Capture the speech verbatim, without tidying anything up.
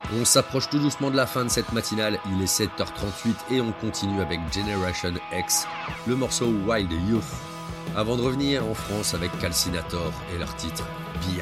On s'approche tout doucement de la fin de cette matinale, il est sept heures trente-huit et on continue avec Generation X, le morceau Wild Youth, avant de revenir en France avec Calcinator et leur titre Via.